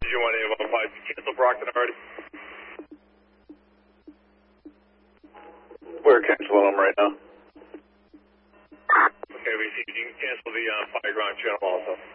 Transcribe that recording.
Did you want any of our pilots to cancel Brockton already? We're canceling them right now. Okay, we see you can cancel the fire ground channel also.